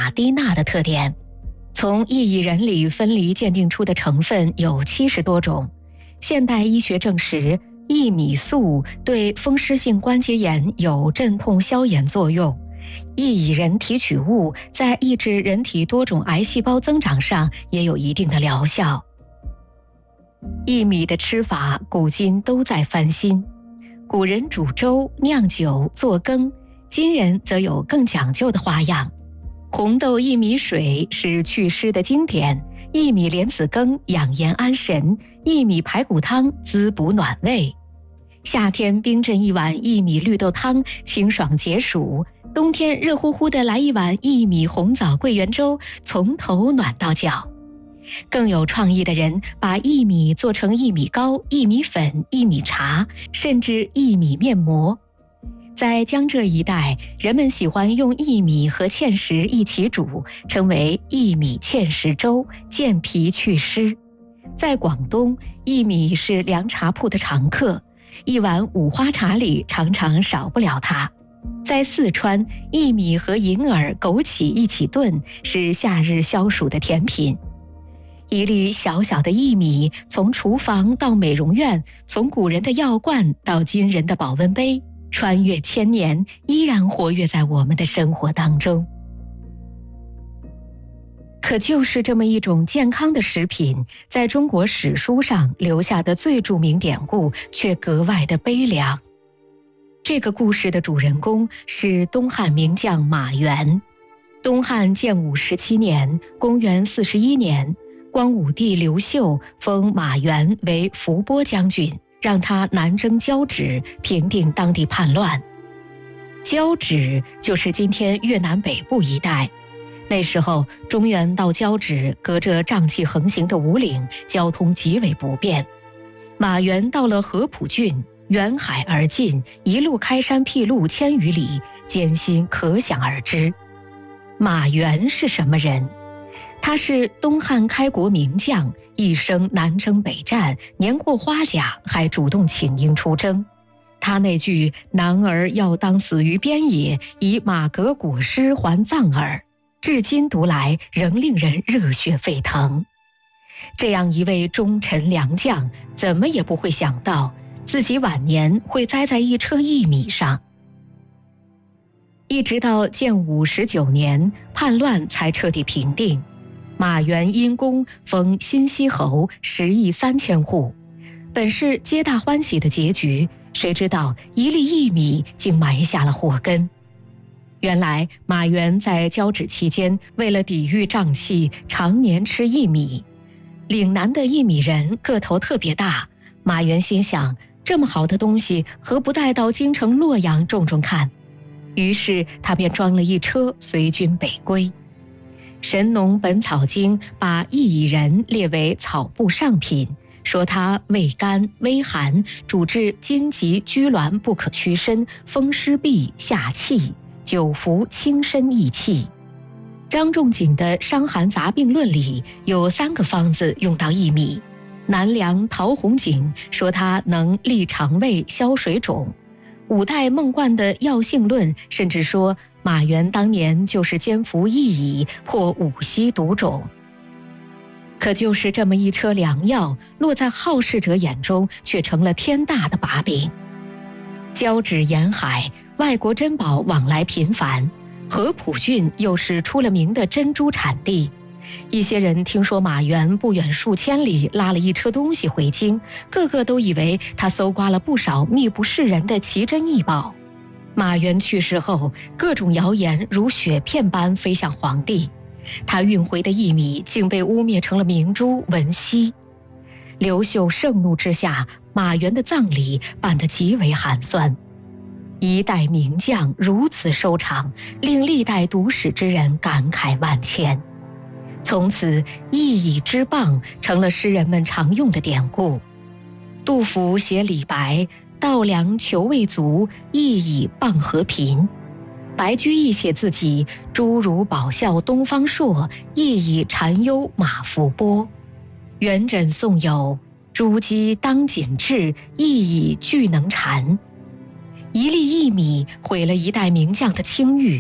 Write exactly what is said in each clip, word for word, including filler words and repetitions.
钾低钠的特点。从薏苡仁里分离鉴定出的成分有七十多种。现代医学证实，薏米素对风湿性关节炎有镇痛消炎作用。薏苡仁提取物在抑制人体多种癌细胞增长上也有一定的疗效。薏米的吃法古今都在翻新，古人煮粥、酿酒、做羹，今人则有更讲究的花样。红豆薏米水是祛湿的经典，薏米莲子羹养颜安神，薏米排骨汤滋补暖胃。夏天冰镇一碗薏米绿豆汤，清爽解暑；冬天热乎乎的来一碗薏米红枣桂圆粥，从头暖到脚。更有创意的人把薏米做成薏米糕、薏米粉、薏米茶，甚至薏米面膜。在江浙一带，人们喜欢用薏米和芡实一起煮，称为薏米芡实粥，健脾祛湿。在广东，薏米是凉茶铺的常客，一碗五花茶里常常少不了它。在四川，薏米和银耳、枸杞一起炖，是夏日消暑的甜品。一粒小小的薏米，从厨房到美容院，从古人的药罐到今人的保温杯，穿越千年，依然活跃在我们的生活当中。可就是这么一种健康的食品，在中国史书上留下的最著名典故却格外的悲凉。这个故事的主人公是东汉名将马援。东汉建武十七年，公元四十一年，光武帝刘秀封马援为伏波将军，让他南征交趾，平定当地叛乱。交趾就是今天越南北部一带。那时候中原到交趾隔着瘴气横行的五岭，交通极为不便。马援到了合浦郡，远海而进，一路开山辟路千余里，艰辛可想而知。马援是什么人？他是东汉开国名将，一生南征北战，年过花甲还主动请缨出征。他那句男儿要当死于边野，以马革裹尸还葬耳，至今读来仍令人热血沸腾。这样一位忠臣良将，怎么也不会想到自己晚年会栽在一车薏米上。一直到建武十九年，叛乱才彻底平定。马援因功封新息侯，十亿三千户，本是皆大欢喜的结局，谁知道一粒薏米竟埋下了祸根。原来马援在交趾期间，为了抵御瘴气，常年吃薏米。岭南的薏米人个头特别大，马援心想，这么好的东西，何不带到京城洛阳种种看？于是他便装了一车，随军北归。《神农本草经》把薏苡仁列为草部上品，说它味甘微寒，主治筋急拘挛不可屈伸，风湿痹下气，久服轻身益气。张仲景的《伤寒杂病论》里有三个方子用到薏米。南梁陶弘景说它能利肠胃、消水肿。五代孟贯的《药性论》甚至说马援当年就是煎服薏苡，破五溪毒肿。可就是这么一车良药，落在好事者眼中，却成了天大的把柄。交趾沿海，外国珍宝往来频繁，合浦郡又是出了名的珍珠产地。一些人听说马援不远数千里拉了一车东西回京，个个都以为他搜刮了不少秘不示人的奇珍异宝。马援去世后，各种谣言如雪片般飞向皇帝，他运回的薏米竟被污蔑成了明珠文熙。刘秀盛怒之下，马援的葬礼办得极为寒酸。一代名将如此收场，令历代读史之人感慨万千。从此薏苡之棒成了诗人们常用的典故。杜甫写李白，稻粱裘未足，薏苡棒何贫。白居易写自己，侏儒宝啸东方朔，薏苡禅幽马伏波。元稹宋有朱鸡当紧致，薏苡俱能缠。一粒薏米毁了一代名将的清誉，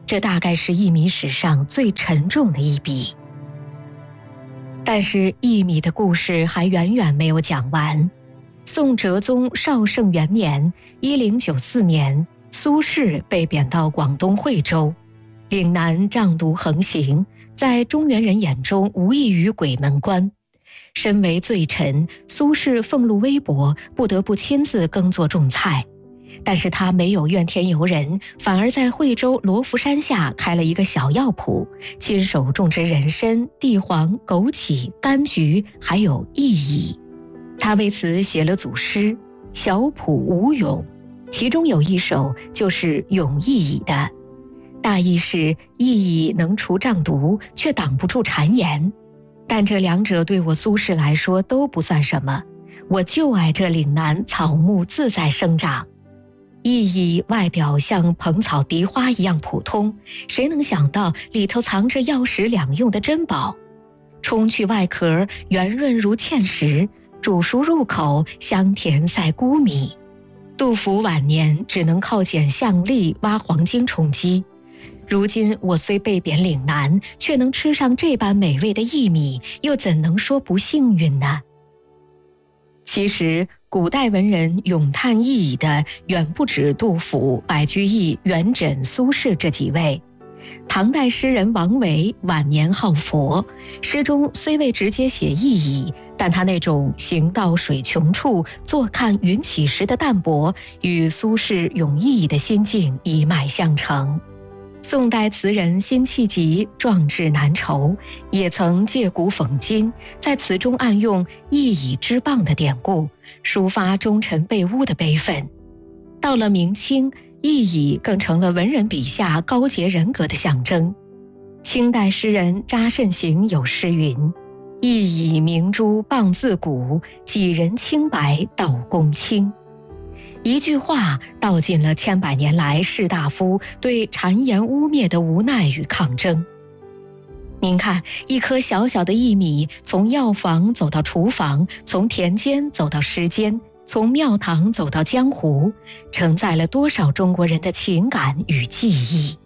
这大概是薏米史上最沉重的一笔。但是薏米的故事还远远没有讲完。宋哲宗绍圣元年一零九四年，苏轼被贬到广东惠州，岭南瘴毒横行，在中原人眼中无异于鬼门关。身为罪臣，苏轼俸禄微薄，不得不亲自耕作种菜。但是他没有怨天尤人，反而在惠州罗浮山下开了一个小药铺，亲手种植人参、地黄、枸杞、柑橘，还有薏苡。他为此写了组诗《小圃无咏》，其中有一首就是咏薏苡的，大意是薏苡能除瘴毒，却挡不住谗言。但这两者对我苏轼来说都不算什么，我就爱这岭南草木自在生长。薏苡外表像蓬草荻花一样普通，谁能想到里头藏着药食两用的珍宝？冲去外壳，圆润如芡实，煮熟入口，香甜赛菇米。杜甫晚年只能靠捡象栗、挖黄金充饥。如今我虽被贬岭南，却能吃上这般美味的薏米，又怎能说不幸运呢？其实古代文人咏叹薏苡的远不止杜甫、白居易、元稹、苏轼这几位。唐代诗人王维晚年好佛，诗中虽未直接写薏苡，但他那种行到水穷处，坐看云起时的淡泊，与苏轼咏薏苡的心境一脉相承。宋代词人辛弃疾壮志难酬，也曾借古讽今，在词中暗用薏苡之棒的典故，抒发忠臣被诬的悲愤。到了明清，薏苡更成了文人笔下高洁人格的象征。清代诗人查慎行有诗云：薏苡明珠棒自古，几人清白道公卿。一句话道尽了千百年来士大夫对谗言污蔑的无奈与抗争。您看，一颗小小的薏米，从药房走到厨房，从田间走到诗间，从庙堂走到江湖，承载了多少中国人的情感与记忆。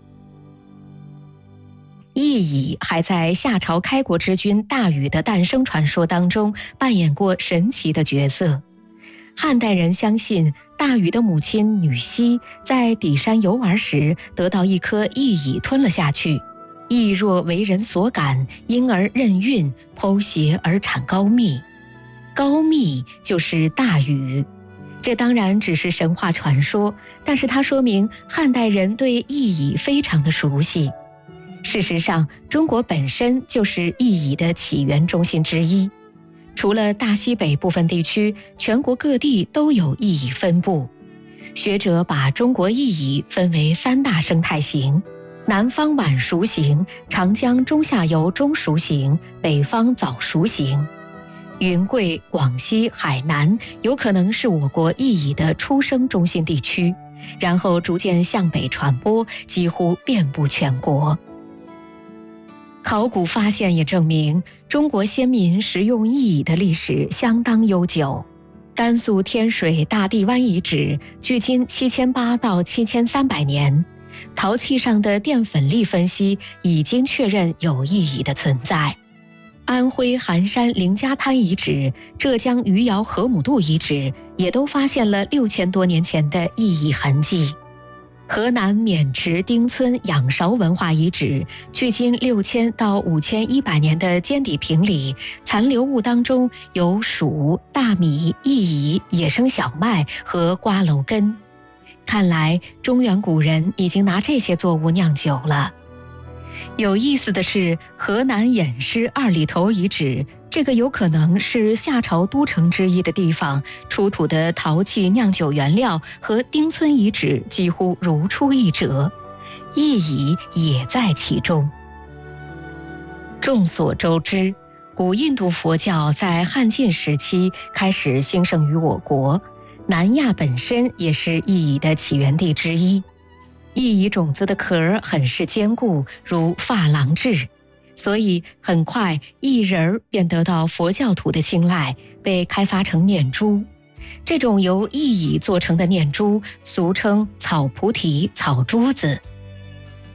薏苡还在夏朝开国之君大禹的诞生传说当中扮演过神奇的角色。汉代人相信，大禹的母亲女娲在底山游玩时，得到一颗薏苡吞了下去，薏若为人所感，因而任孕，剖邪而产高密。高密就是大禹。这当然只是神话传说，但是它说明汉代人对薏苡非常的熟悉。事实上，中国本身就是薏苡的起源中心之一。除了大西北部分地区，全国各地都有薏苡分布。学者把中国薏苡分为三大生态型：南方晚熟型、长江中下游中熟型、北方早熟型。云贵、广西、海南有可能是我国薏苡的出生中心地区，然后逐渐向北传播，几乎遍布全国。考古发现也证明，中国先民食用薏苡的历史相当悠久。甘肃天水大地湾遗址距今七千八到七千三百年，陶器上的淀粉粒分析已经确认有薏苡的存在。安徽含山凌家滩遗址、浙江余姚河姆渡遗址也都发现了六千多年前的薏苡痕迹。河南渑池丁村仰韶文化遗址，距今六千到五千一百年的尖底平里残留物当中有黍、大米、薏苡、野生小麦和瓜蒌根。看来中原古人已经拿这些作物酿酒了。有意思的是，河南偃师二里头遗址，这个有可能是夏朝都城之一的地方，出土的陶器酿酒原料和丁村遗址几乎如出一辙，薏苡也在其中。众所周知，古印度佛教在汉晋时期开始兴盛于我国，南亚本身也是薏苡的起源地之一。薏苡种子的壳很是坚固，如珐琅质，所以很快薏仁儿便得到佛教徒的青睐，被开发成念珠。这种由薏苡做成的念珠，俗称草菩提、草珠子。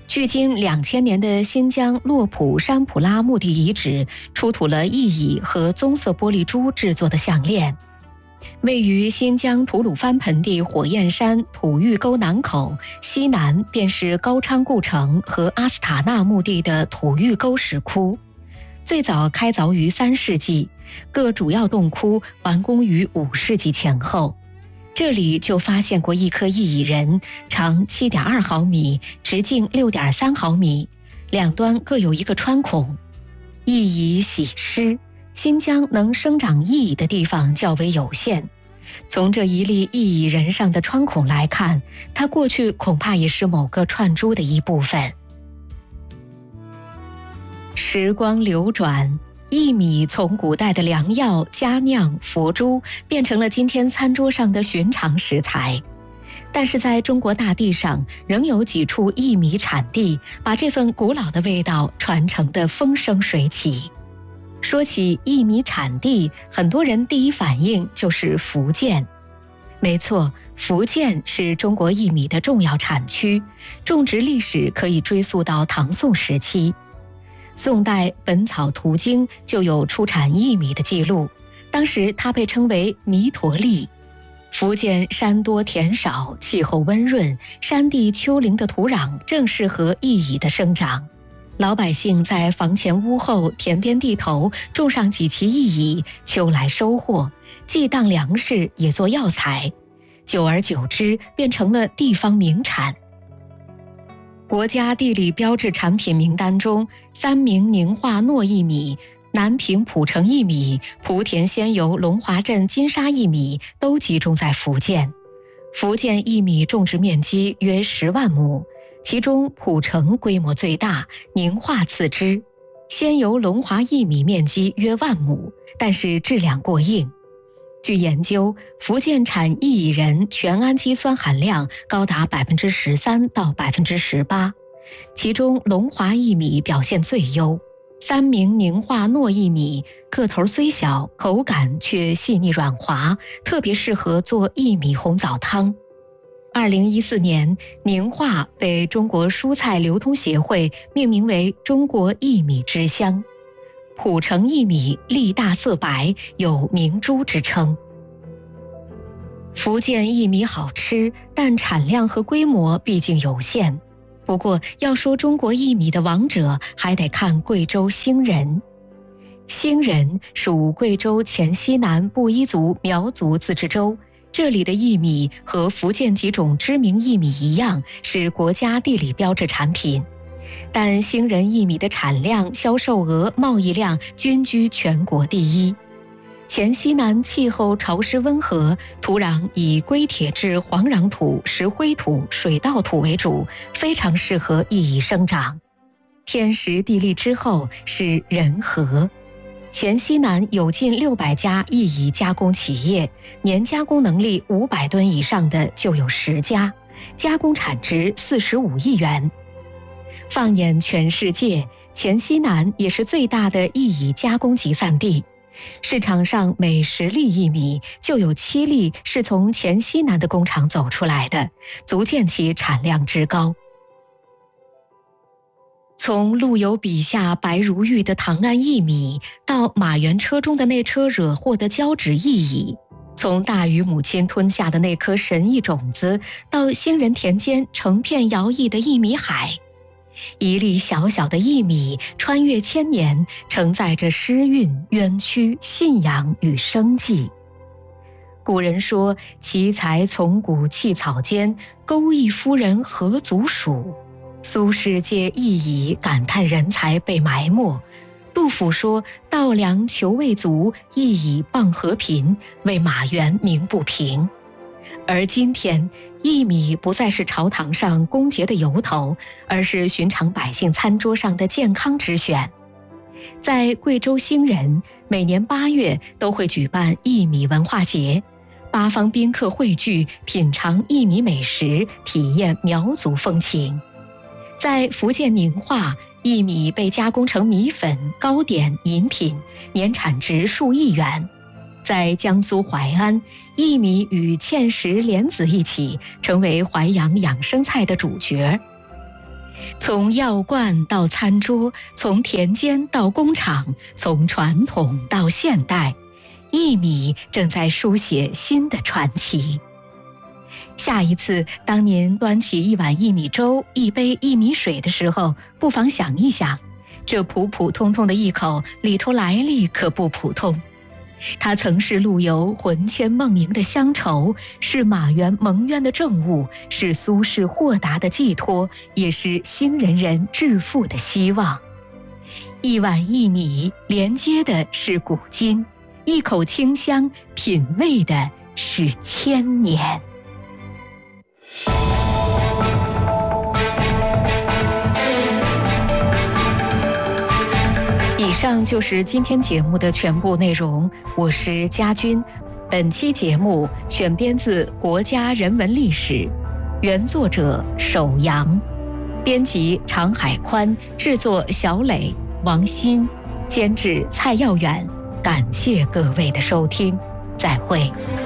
距今两千年的新疆洛普山普拉墓地遗址出土了意乙和棕色玻璃珠制作的项链。位于新疆吐鲁番盆地火焰山土峪沟南口西南，便是高昌故城和阿斯塔纳墓地的土峪沟石窟，最早开凿于三世纪，各主要洞窟完工于五世纪前后。这里就发现过一颗意乙人，长 七点二毫米，直径 六点三毫米，两端各有一个穿孔。意乙喜湿，新疆能生长意乙的地方较为有限。从这一粒意乙人上的穿孔来看，它过去恐怕也是某个串珠的一部分。时光流转，薏米从古代的良药、佳酿、佛珠，变成了今天餐桌上的寻常食材。但是在中国大地上，仍有几处薏米产地，把这份古老的味道传承得风生水起。说起薏米产地，很多人第一反应就是福建。没错，福建是中国薏米的重要产区，种植历史可以追溯到唐宋时期。宋代《本草图经》就有出产薏米的记录，当时它被称为弥陀粒。福建山多田少，气候温润，山地丘陵的土壤正适合薏乙的生长。老百姓在房前屋后、田边地头种上几畦薏乙，秋来收获，既当粮食也做药材，久而久之变成了地方名产。国家地理标志产品名单中，三明宁化糯薏米、南平蒲城薏米、莆田仙游龙华镇金沙薏米都集中在福建。福建薏米种植面积约十万亩，其中蒲城规模最大，宁化次之。仙游龙华薏米面积约万亩，但是质量过硬。据研究，福建产薏乙仁全氨基酸含量高达 百分之十三 到 百分之十八， 其中龙华薏米表现最优。三明宁化糯薏米个头虽小，口感却细腻软滑，特别适合做薏米红枣汤。二零一四年，宁化被中国蔬菜流通协会命名为中国薏米之乡。蒲城薏米粒大色白，有明珠之称。福建薏米好吃，但产量和规模毕竟有限。不过要说中国薏米的王者，还得看贵州兴仁。兴仁属贵州黔西南布依族苗族自治州，这里的薏米和福建几种知名薏米一样，是国家地理标志产品。但兴仁薏米的产量、销售额、贸易量均居全国第一。黔西南气候潮湿温和，土壤以硅铁质黄壤土、石灰土、水稻土为主，非常适合薏乙生长。天时地利之后是人和。黔西南有近六百家薏乙加工企业，年加工能力五百吨以上的就有十家，加工产值四十五亿元。放眼全世界，黔西南也是最大的薏乙加工集散地。市场上每十粒薏米就有七粒是从黔西南的工厂走出来的，足见其产量之高。从陆游笔下白如玉的唐安薏米，到马原车中的那车惹祸的交趾薏乙，从大禹母亲吞下的那颗神异种子，到兴仁田间成片摇曳的薏米海，一粒小小的薏米穿越千年，承载着诗韵、冤屈、信仰与生计。古人说，奇才从古弃草间，钩弋夫人何足属。苏轼借薏乙感叹人才被埋没。杜甫说，稻粱求未足，薏乙傍河贫，为马原鸣不平。而今天，薏米不再是朝堂上恭节的由头，而是寻常百姓餐桌上的健康之选。在贵州兴仁，每年八月都会举办薏米文化节，八方宾客汇聚，品尝薏米美食，体验苗族风情。在福建宁化，薏米被加工成米粉、糕点、饮品，年产值数亿元。在江苏淮安，薏米与芡实、莲子一起，成为淮扬养生菜的主角。 从药罐到餐桌，从田间到工厂，从传统到现代，薏米正在书写新的传奇。下一次当您端起一碗薏米粥、一杯薏米水的时候，不妨想一想，这普普通通的一口里头来历可不普通。它曾是陆游魂牵梦萦的乡愁，是马援蒙冤的政务，是苏轼豁达的寄托，也是新人人致富的希望。一碗薏米连接的是古今，一口清香品味的是千年。以上就是今天节目的全部内容，我是佳君。本期节目选编自《国家人文历史》，原作者首阳，编辑常海宽，制作小磊、王鑫，监制蔡耀远。感谢各位的收听，再会。